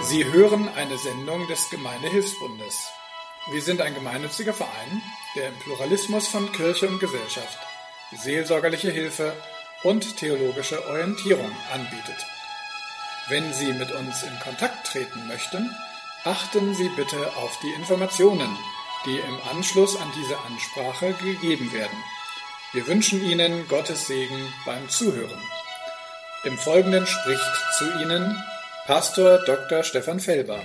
Sie hören eine Sendung des Gemeindehilfsbundes. Wir sind ein gemeinnütziger Verein, der im Pluralismus von Kirche und Gesellschaft seelsorgerliche Hilfe und theologische Orientierung anbietet. Wenn Sie mit uns in Kontakt treten möchten, achten Sie bitte auf die Informationen, die im Anschluss an diese Ansprache gegeben werden. Wir wünschen Ihnen Gottes Segen beim Zuhören. Im Folgenden spricht zu Ihnen Pastor Dr. Stefan Felber.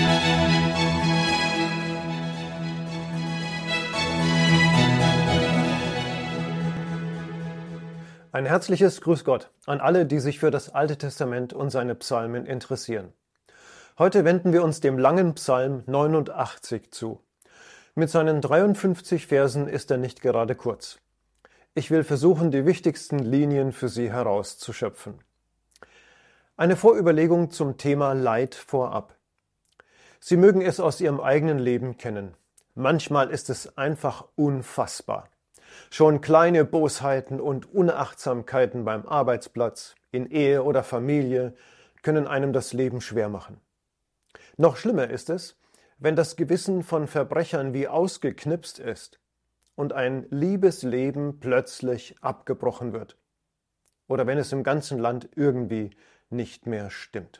Ein herzliches Grüß Gott an alle, die sich für das Alte Testament und seine Psalmen interessieren. Heute wenden wir uns dem langen Psalm 89 zu. Mit seinen 53 Versen ist er nicht gerade kurz. Ich will versuchen, die wichtigsten Linien für Sie herauszuschöpfen. Eine Vorüberlegung zum Thema Leid vorab. Sie mögen es aus Ihrem eigenen Leben kennen. Manchmal ist es einfach unfassbar. Schon kleine Bosheiten und Unachtsamkeiten beim Arbeitsplatz, in Ehe oder Familie können einem das Leben schwer machen. Noch schlimmer ist es, wenn das Gewissen von Verbrechern wie ausgeknipst ist und ein liebes Leben plötzlich abgebrochen wird. Oder wenn es im ganzen Land irgendwie nicht mehr stimmt.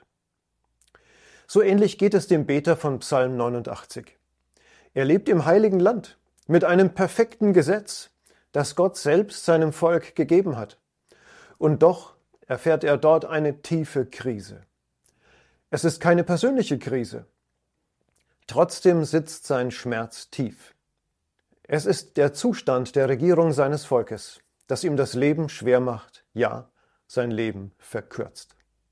So ähnlich geht es dem Beter von Psalm 89. Er lebt im heiligen Land mit einem perfekten Gesetz, das Gott selbst seinem Volk gegeben hat. Und doch erfährt er dort eine tiefe Krise. Es ist keine persönliche Krise. Trotzdem sitzt sein Schmerz tief. Es ist der Zustand der Regierung seines Volkes, das ihm das Leben schwer macht, ja, sein Leben verkürzt.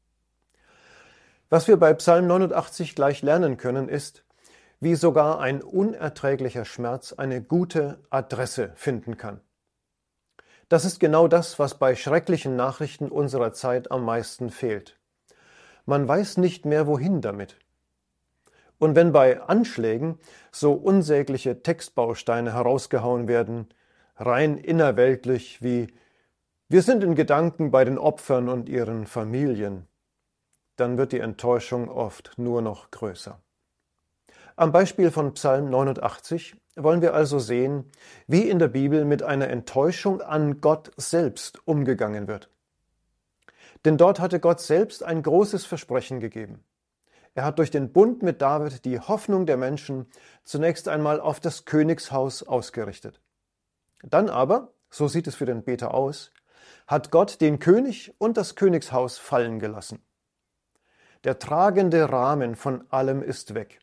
Was wir bei Psalm 89 gleich lernen können, ist, wie sogar ein unerträglicher Schmerz eine gute Adresse finden kann. Das ist genau das, was bei schrecklichen Nachrichten unserer Zeit am meisten fehlt. Man weiß nicht mehr, wohin damit. Und wenn bei Anschlägen so unsägliche Textbausteine herausgehauen werden, rein innerweltlich wie „Wir sind in Gedanken bei den Opfern und ihren Familien“, dann wird die Enttäuschung oft nur noch größer. Am Beispiel von Psalm 89 wollen wir also sehen, wie in der Bibel mit einer Enttäuschung an Gott selbst umgegangen wird. Denn dort hatte Gott selbst ein großes Versprechen gegeben. Er hat durch den Bund mit David die Hoffnung der Menschen zunächst einmal auf das Königshaus ausgerichtet. Dann aber, so sieht es für den Beter aus, hat Gott den König und das Königshaus fallen gelassen. Der tragende Rahmen von allem ist weg.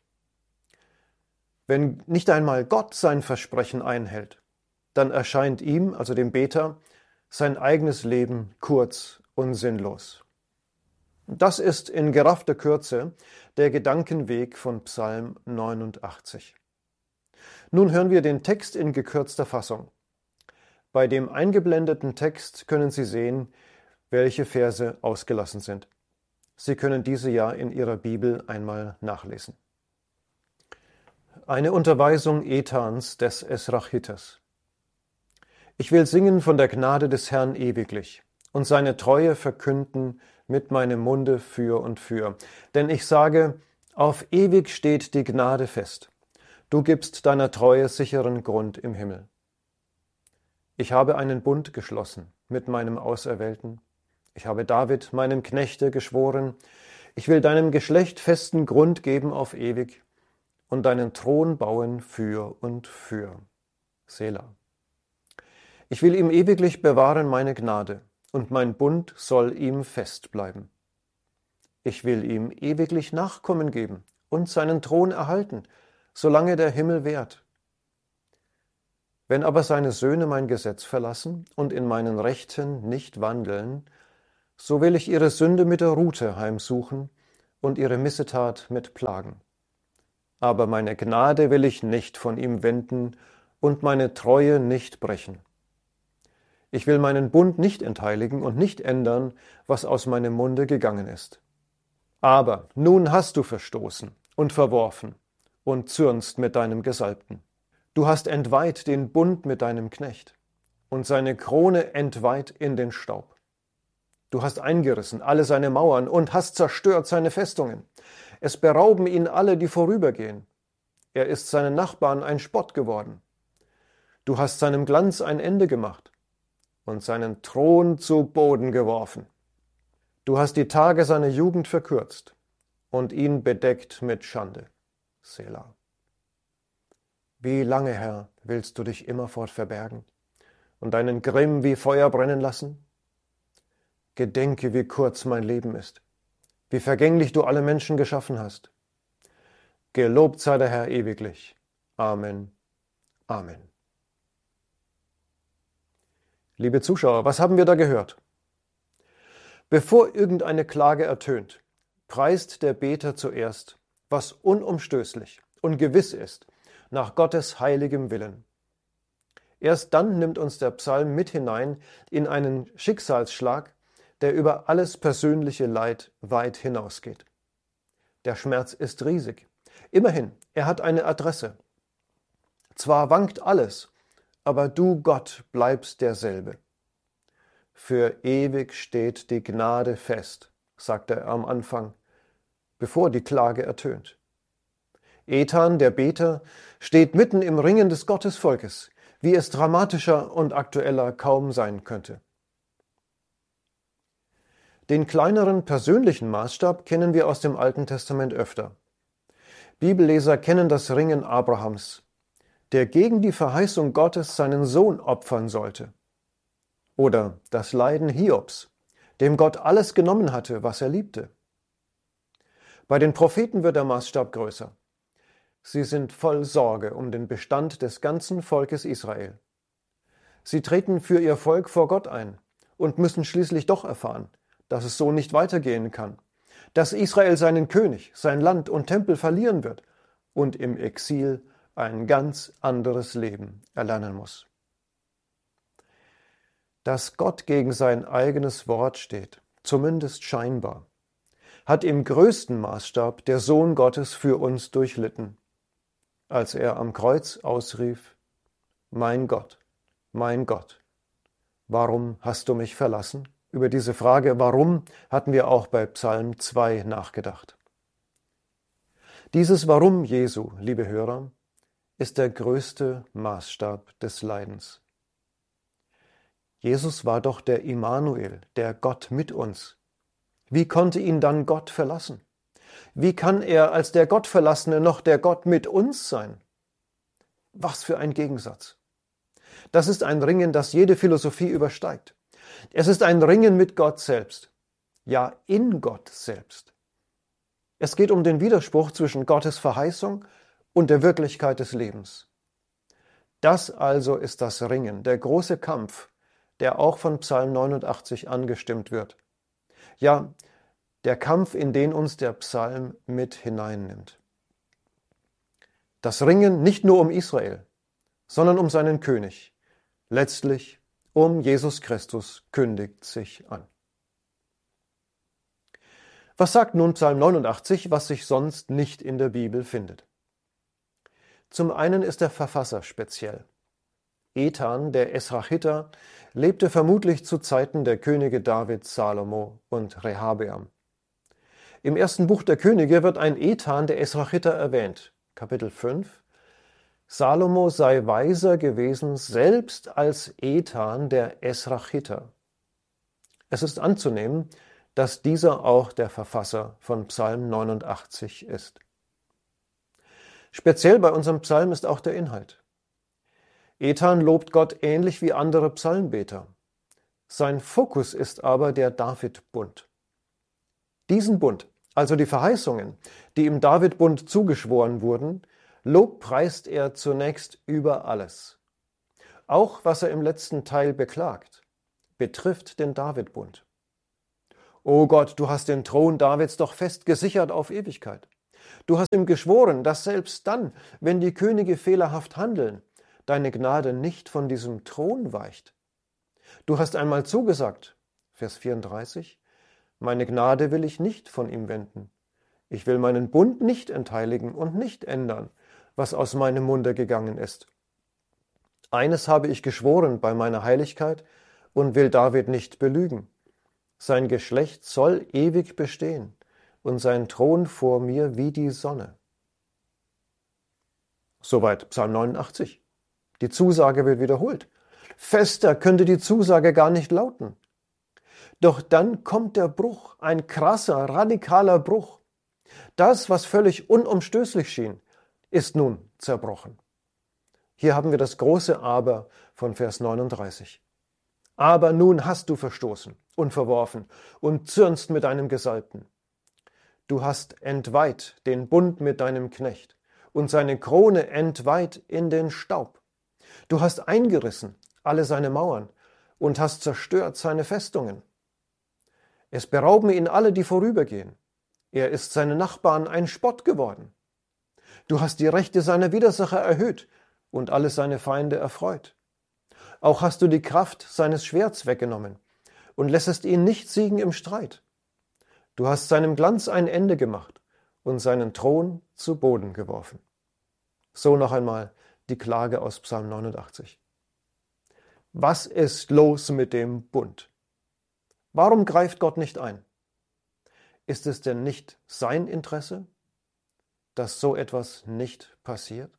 Wenn nicht einmal Gott sein Versprechen einhält, dann erscheint ihm, also dem Beter, sein eigenes Leben kurz und sinnlos. Das ist in geraffter Kürze der Gedankenweg von Psalm 89. Nun hören wir den Text in gekürzter Fassung. Bei dem eingeblendeten Text können Sie sehen, welche Verse ausgelassen sind. Sie können diese ja in Ihrer Bibel einmal nachlesen. Eine Unterweisung Ethans des Esrachites. Ich will singen von der Gnade des Herrn ewiglich und seine Treue verkünden mit meinem Munde für und für. Denn ich sage, auf ewig steht die Gnade fest. Du gibst deiner Treue sicheren Grund im Himmel. Ich habe einen Bund geschlossen mit meinem Auserwählten. Ich habe David, meinem Knechte, geschworen, ich will deinem Geschlecht festen Grund geben auf ewig und deinen Thron bauen für und für. Selah. Ich will ihm ewiglich bewahren meine Gnade, und mein Bund soll ihm fest bleiben. Ich will ihm ewiglich Nachkommen geben und seinen Thron erhalten, solange der Himmel währt. Wenn aber seine Söhne mein Gesetz verlassen und in meinen Rechten nicht wandeln, so will ich ihre Sünde mit der Rute heimsuchen und ihre Missetat mit Plagen. Aber meine Gnade will ich nicht von ihm wenden und meine Treue nicht brechen. Ich will meinen Bund nicht entheiligen und nicht ändern, was aus meinem Munde gegangen ist. Aber nun hast du verstoßen und verworfen und zürnst mit deinem Gesalbten. Du hast entweiht den Bund mit deinem Knecht und seine Krone entweiht in den Staub. Du hast eingerissen alle seine Mauern und hast zerstört seine Festungen. Es berauben ihn alle, die vorübergehen. Er ist seinen Nachbarn ein Spott geworden. Du hast seinem Glanz ein Ende gemacht und seinen Thron zu Boden geworfen. Du hast die Tage seiner Jugend verkürzt und ihn bedeckt mit Schande. Selah. Wie lange, Herr, willst du dich immerfort verbergen und deinen Grimm wie Feuer brennen lassen? Gedenke, wie kurz mein Leben ist, wie vergänglich du alle Menschen geschaffen hast. Gelobt sei der Herr ewiglich. Amen. Amen. Liebe Zuschauer, was haben wir da gehört? Bevor irgendeine Klage ertönt, preist der Beter zuerst, was unumstößlich und gewiss ist, nach Gottes heiligem Willen. Erst dann nimmt uns der Psalm mit hinein in einen Schicksalsschlag, der über alles persönliche Leid weit hinausgeht. Der Schmerz ist riesig. Immerhin, er hat eine Adresse. Zwar wankt alles, aber du, Gott, bleibst derselbe. Für ewig steht die Gnade fest, sagt er am Anfang, bevor die Klage ertönt. Ethan, der Beter, steht mitten im Ringen des Gottesvolkes, wie es dramatischer und aktueller kaum sein könnte. Den kleineren persönlichen Maßstab kennen wir aus dem Alten Testament öfter. Bibelleser kennen das Ringen Abrahams, der gegen die Verheißung Gottes seinen Sohn opfern sollte. Oder das Leiden Hiobs, dem Gott alles genommen hatte, was er liebte. Bei den Propheten wird der Maßstab größer. Sie sind voll Sorge um den Bestand des ganzen Volkes Israel. Sie treten für ihr Volk vor Gott ein und müssen schließlich doch erfahren, dass es so nicht weitergehen kann, dass Israel seinen König, sein Land und Tempel verlieren wird und im Exil ein ganz anderes Leben erlernen muss. Dass Gott gegen sein eigenes Wort steht, zumindest scheinbar, hat im größten Maßstab der Sohn Gottes für uns durchlitten, als er am Kreuz ausrief: Mein Gott, warum hast du mich verlassen? Über diese Frage Warum hatten wir auch bei Psalm 2 nachgedacht. Dieses Warum Jesu, liebe Hörer, ist der größte Maßstab des Leidens. Jesus war doch der Immanuel, der Gott mit uns. Wie konnte ihn dann Gott verlassen? Wie kann er als der Gottverlassene noch der Gott mit uns sein? Was für ein Gegensatz. Das ist ein Ringen, das jede Philosophie übersteigt. Es ist ein Ringen mit Gott selbst, ja in Gott selbst. Es geht um den Widerspruch zwischen Gottes Verheißung und der Wirklichkeit des Lebens. Das also ist das Ringen, der große Kampf, der auch von Psalm 89 angestimmt wird. Ja, der Kampf, in den uns der Psalm mit hineinnimmt. Das Ringen nicht nur um Israel, sondern um seinen König, letztlich um Jesus Christus, kündigt sich an. Was sagt nun Psalm 89, was sich sonst nicht in der Bibel findet? Zum einen ist der Verfasser speziell. Ethan, der Esrachiter, lebte vermutlich zu Zeiten der Könige David, Salomo und Rehabeam. Im ersten Buch der Könige wird ein Ethan, der Esrachiter, erwähnt, Kapitel 5. Salomo sei weiser gewesen, selbst als Ethan, der Esrachiter. Es ist anzunehmen, dass dieser auch der Verfasser von Psalm 89 ist. Speziell bei unserem Psalm ist auch der Inhalt. Ethan lobt Gott ähnlich wie andere Psalmbeter. Sein Fokus ist aber der David-Bund. Diesen Bund, also die Verheißungen, die im David-Bund zugeschworen wurden, lobpreist er zunächst über alles. Auch was er im letzten Teil beklagt, betrifft den David-Bund. O Gott, du hast den Thron Davids doch fest gesichert auf Ewigkeit. Du hast ihm geschworen, dass selbst dann, wenn die Könige fehlerhaft handeln, deine Gnade nicht von diesem Thron weicht. Du hast einmal zugesagt, Vers 34, meine Gnade will ich nicht von ihm wenden. Ich will meinen Bund nicht entheiligen und nicht ändern, was aus meinem Munde gegangen ist. Eines habe ich geschworen bei meiner Heiligkeit und will David nicht belügen. Sein Geschlecht soll ewig bestehen. und sein Thron vor mir wie die Sonne. Soweit Psalm 89. Die Zusage wird wiederholt. Fester könnte die Zusage gar nicht lauten. Doch dann kommt der Bruch, ein krasser, radikaler Bruch. Das, was völlig unumstößlich schien, ist nun zerbrochen. Hier haben wir das große Aber von Vers 39. Aber nun hast du verstoßen und verworfen und zürnst mit deinem Gesalbten. Du hast entweiht den Bund mit deinem Knecht und seine Krone entweiht in den Staub. Du hast eingerissen alle seine Mauern und hast zerstört seine Festungen. Es berauben ihn alle, die vorübergehen. Er ist seinen Nachbarn ein Spott geworden. Du hast die Rechte seiner Widersacher erhöht und alle seine Feinde erfreut. Auch hast du die Kraft seines Schwerts weggenommen und lässest ihn nicht siegen im Streit. Du hast seinem Glanz ein Ende gemacht und seinen Thron zu Boden geworfen. So noch einmal die Klage aus Psalm 89. Was ist los mit dem Bund? Warum greift Gott nicht ein? Ist es denn nicht sein Interesse, dass so etwas nicht passiert?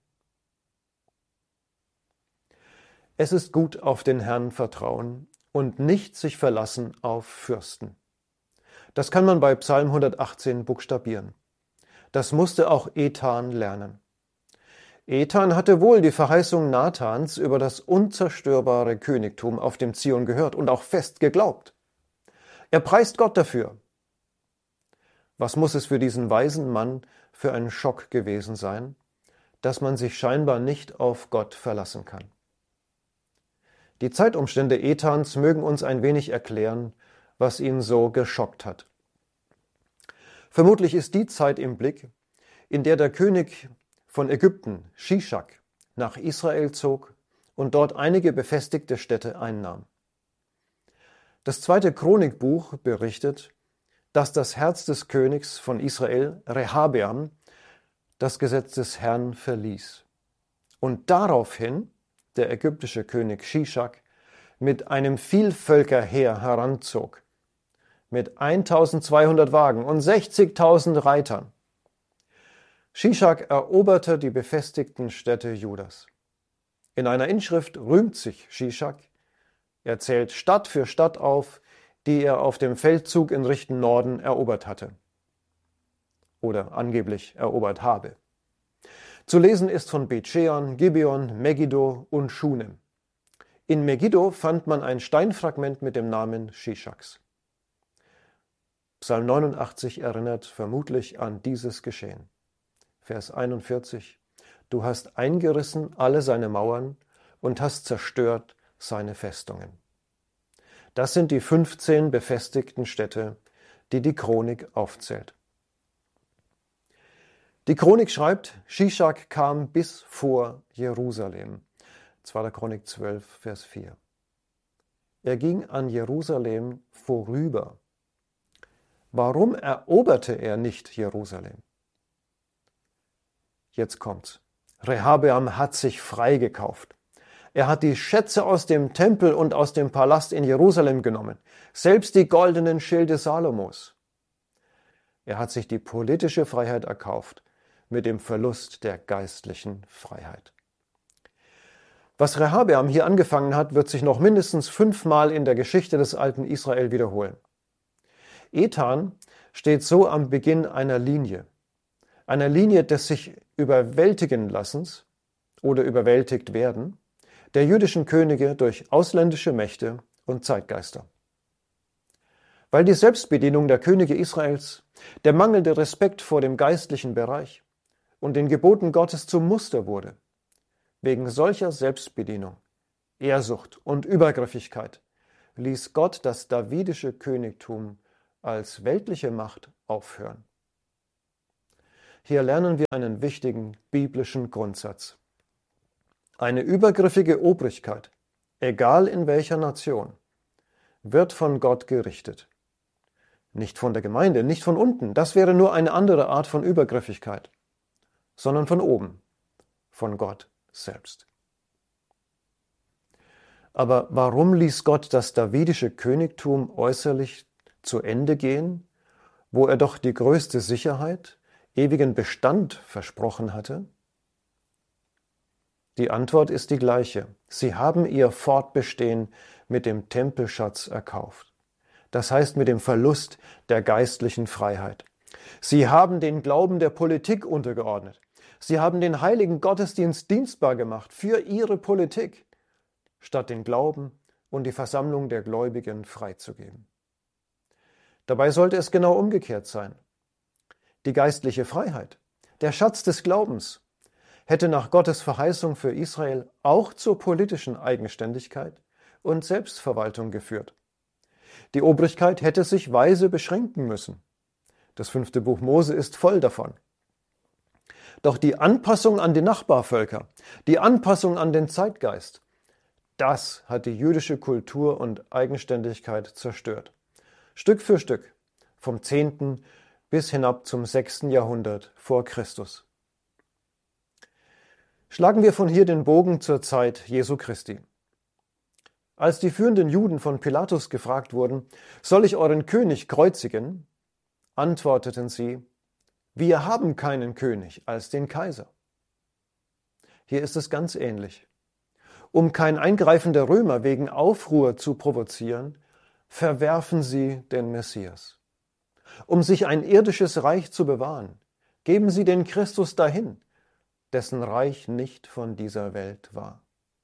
Es ist gut, auf den Herrn vertrauen und nicht sich verlassen auf Fürsten. Das kann man bei Psalm 118 buchstabieren. Das musste auch Ethan lernen. Ethan hatte wohl die Verheißung Nathans über das unzerstörbare Königtum auf dem Zion gehört und auch fest geglaubt. Er preist Gott dafür. Was muss es für diesen weisen Mann für ein Schock gewesen sein, dass man sich scheinbar nicht auf Gott verlassen kann. Die Zeitumstände Ethans mögen uns ein wenig erklären, was ihn so geschockt hat. Vermutlich ist die Zeit im Blick, in der der König von Ägypten, Shishak, nach Israel zog und dort einige befestigte Städte einnahm. Das 2. Chronikbuch berichtet, dass das Herz des Königs von Israel, Rehabeam, das Gesetz des Herrn verließ und daraufhin der ägyptische König Shishak mit einem Vielvölkerheer heranzog, mit 1200 Wagen und 60.000 Reitern. Shishak eroberte die befestigten Städte Judas. In einer Inschrift rühmt sich Shishak. Er zählt Stadt für Stadt auf, die er auf dem Feldzug in Richtung Norden erobert hatte. Oder angeblich erobert habe. Zu lesen ist von Bet-Shean, Gibeon, Megiddo und Shunem. In Megiddo fand man ein Steinfragment mit dem Namen Shishaks. Psalm 89 erinnert vermutlich an dieses Geschehen. Vers 41. Du hast eingerissen alle seine Mauern und hast zerstört seine Festungen. Das sind die 15 befestigten Städte, die die Chronik aufzählt. Die Chronik schreibt, Shishak kam bis vor Jerusalem. 2. Chronik 12, Vers 4. Er ging an Jerusalem vorüber. Warum eroberte er nicht Jerusalem? Jetzt kommt's. Rehabeam hat sich freigekauft. Er hat die Schätze aus dem Tempel und aus dem Palast in Jerusalem genommen, selbst die goldenen Schilde Salomos. Er hat sich die politische Freiheit erkauft mit dem Verlust der geistlichen Freiheit. Was Rehabeam hier angefangen hat, wird sich noch mindestens 5-mal in der Geschichte des alten Israel wiederholen. Ethan steht so am Beginn einer Linie des sich überwältigen Lassens oder überwältigt werden, der jüdischen Könige durch ausländische Mächte und Zeitgeister. Weil die Selbstbedienung der Könige Israels, der mangelnde Respekt vor dem geistlichen Bereich und den Geboten Gottes zum Muster wurde, wegen solcher Selbstbedienung, Ehrsucht und Übergriffigkeit ließ Gott das davidische Königtum als weltliche Macht aufhören. Hier lernen wir einen wichtigen biblischen Grundsatz. Eine übergriffige Obrigkeit, egal in welcher Nation, wird von Gott gerichtet. Nicht von der Gemeinde, nicht von unten, das wäre nur eine andere Art von Übergriffigkeit, sondern von oben, von Gott selbst. Aber warum ließ Gott das davidische Königtum äußerlich zu Ende gehen, wo er doch die größte Sicherheit, ewigen Bestand versprochen hatte? Die Antwort ist die gleiche. Sie haben ihr Fortbestehen mit dem Tempelschatz erkauft. Das heißt mit dem Verlust der geistlichen Freiheit. Sie haben den Glauben der Politik untergeordnet. Sie haben den heiligen Gottesdienst dienstbar gemacht für ihre Politik, statt den Glauben und die Versammlung der Gläubigen freizugeben. Dabei sollte es genau umgekehrt sein. Die geistliche Freiheit, der Schatz des Glaubens, hätte nach Gottes Verheißung für Israel auch zur politischen Eigenständigkeit und Selbstverwaltung geführt. Die Obrigkeit hätte sich weise beschränken müssen. Das 5. Buch Mose ist voll davon. Doch die Anpassung an die Nachbarvölker, die Anpassung an den Zeitgeist, das hat die jüdische Kultur und Eigenständigkeit zerstört. Stück für Stück, vom 10. bis hinab zum 6. Jahrhundert vor Christus. Schlagen wir von hier den Bogen zur Zeit Jesu Christi. Als die führenden Juden von Pilatus gefragt wurden, soll ich euren König kreuzigen? Antworteten sie, wir haben keinen König als den Kaiser. Hier ist es ganz ähnlich. Um kein Eingreifen der Römer wegen Aufruhr zu provozieren, verwerfen sie den Messias. Um sich ein irdisches Reich zu bewahren, geben sie den Christus dahin, dessen Reich nicht von dieser Welt war.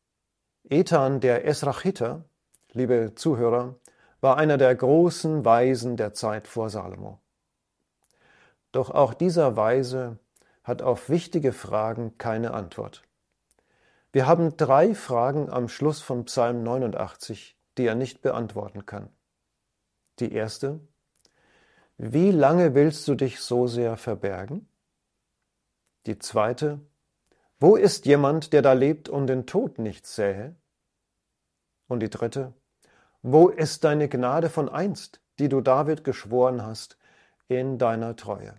Ethan der Esrachiter, liebe Zuhörer, war einer der großen Weisen der Zeit vor Salomo. Doch auch dieser Weise hat auf wichtige Fragen keine Antwort. Wir haben 3 Fragen am Schluss von Psalm 89, die er nicht beantworten kann. Die erste: Wie lange willst du dich so sehr verbergen? Die zweite: Wo ist jemand, der da lebt und den Tod nicht sähe? Und die dritte: Wo ist deine Gnade von einst, die du David geschworen hast, in deiner Treue?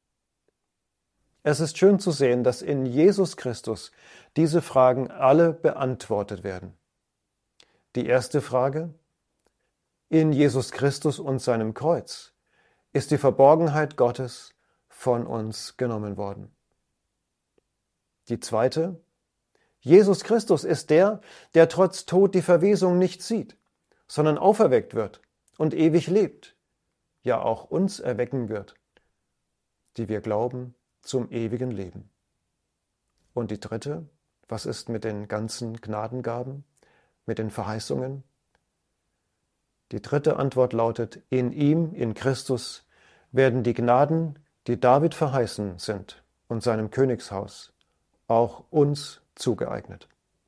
Es ist schön zu sehen, dass in Jesus Christus diese Fragen alle beantwortet werden. Die erste Frage: In Jesus Christus und seinem Kreuz ist die Verborgenheit Gottes von uns genommen worden. Die zweite: Jesus Christus ist der, der trotz Tod die Verwesung nicht sieht, sondern auferweckt wird und ewig lebt, ja auch uns erwecken wird, die wir glauben, zum ewigen Leben. Und die dritte: Was ist mit den ganzen Gnadengaben, mit den Verheißungen? Die dritte Antwort lautet: In ihm, in Christus, werden die Gnaden, die David verheißen sind und seinem Königshaus, auch uns zugeeignet.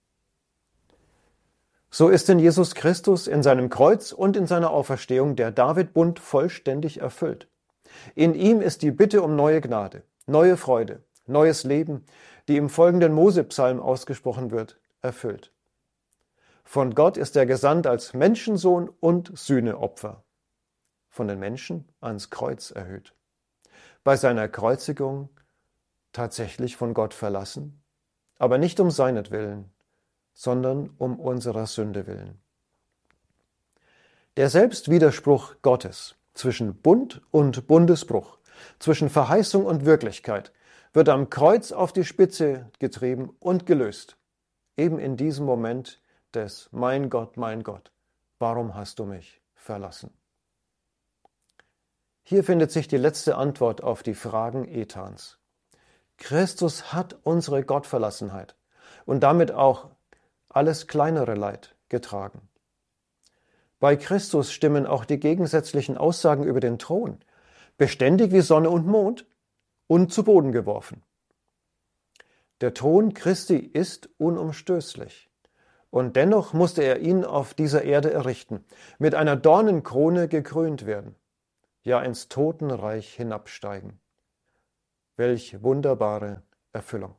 So ist in Jesus Christus, in seinem Kreuz und in seiner Auferstehung der David-Bund vollständig erfüllt. In ihm ist die Bitte um neue Gnade, neue Freude, neues Leben, die im folgenden Mose-Psalm ausgesprochen wird, erfüllt. Von Gott ist er gesandt als Menschensohn und Sühneopfer, von den Menschen ans Kreuz erhöht. Bei seiner Kreuzigung tatsächlich von Gott verlassen, aber nicht um seinetwillen, sondern um unserer Sünde willen. Der Selbstwiderspruch Gottes zwischen Bund und Bundesbruch, zwischen Verheißung und Wirklichkeit, wird am Kreuz auf die Spitze getrieben und gelöst, eben in diesem Moment des Mein Gott, warum hast du mich verlassen? Hier findet sich die letzte Antwort auf die Fragen Ethans. Christus hat unsere Gottverlassenheit und damit auch alles kleinere Leid getragen. Bei Christus stimmen auch die gegensätzlichen Aussagen über den Thron, beständig wie Sonne und Mond und zu Boden geworfen. Der Thron Christi ist unumstößlich und dennoch musste er ihn auf dieser Erde errichten, mit einer Dornenkrone gekrönt werden, ja ins Totenreich hinabsteigen. Welch wunderbare Erfüllung.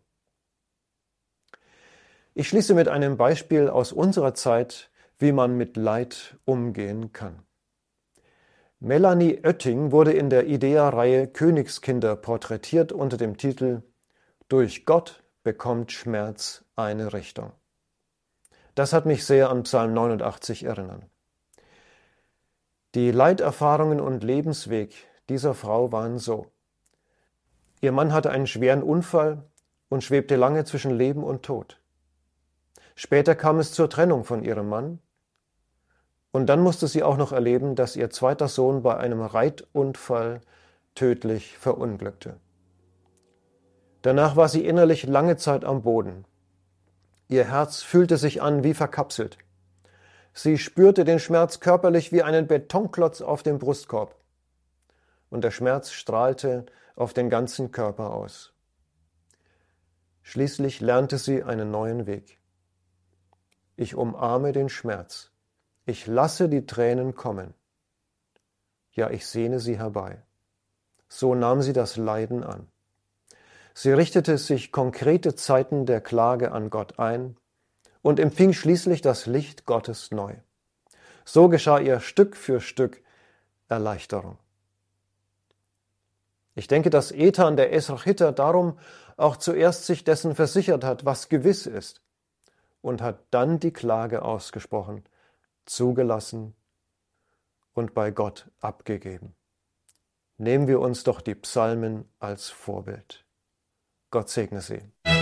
Ich schließe mit einem Beispiel aus unserer Zeit, wie man mit Leid umgehen kann. Melanie Oetting wurde in der IDEA-Reihe Königskinder porträtiert unter dem Titel »Durch Gott bekommt Schmerz eine Richtung«. Das hat mich sehr an Psalm 89 erinnert. Die Leiterfahrungen und Lebensweg, dieser Frau waren so. Ihr Mann hatte einen schweren Unfall und schwebte lange zwischen Leben und Tod. Später kam es zur Trennung von ihrem Mann und dann musste sie auch noch erleben, dass ihr zweiter Sohn bei einem Reitunfall tödlich verunglückte. Danach war sie innerlich lange Zeit am Boden. Ihr Herz fühlte sich an wie verkapselt. Sie spürte den Schmerz körperlich wie einen Betonklotz auf dem Brustkorb. Und der Schmerz strahlte auf den ganzen Körper aus. Schließlich lernte sie einen neuen Weg. Ich umarme den Schmerz. Ich lasse die Tränen kommen. Ja, ich sehne sie herbei. So nahm sie das Leiden an. Sie richtete sich konkrete Zeiten der Klage an Gott ein und empfing schließlich das Licht Gottes neu. So geschah ihr Stück für Stück Erleichterung. Ich denke, dass Ethan, der Esrachiter, darum auch zuerst sich dessen versichert hat, was gewiss ist, und hat dann die Klage ausgesprochen, zugelassen und bei Gott abgegeben. Nehmen wir uns doch die Psalmen als Vorbild. Gott segne sie.